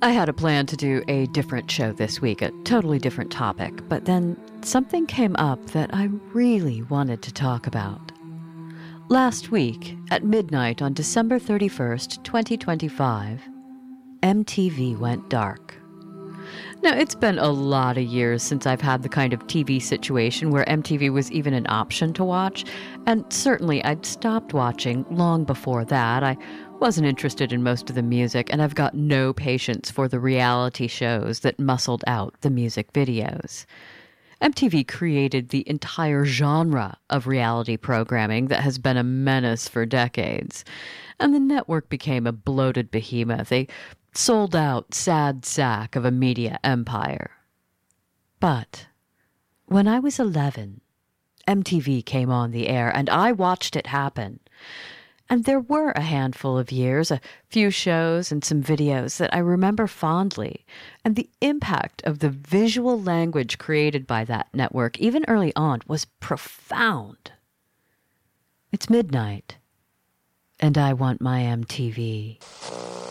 I had a plan to do a different show this week, a totally different topic, but then something came up that I really wanted to talk about. Last week, at midnight on December 31st, 2025, MTV went dark. Now, it's been a lot of years since I've had the kind of TV situation where MTV was even an option to watch, and certainly I'd stopped watching long before that. I wasn't interested in most of the music, and I've got no patience for the reality shows that muscled out the music videos. MTV created the entire genre of reality programming that has been a menace for decades, and the network became a bloated behemoth, a sold-out sad sack of a media empire. But when I was 11, MTV came on the air, and I watched it happen. And there were a handful of years, a few shows and some videos that I remember fondly, and the impact of the visual language created by that network, even early on, was profound. It's midnight, and I want my MTV.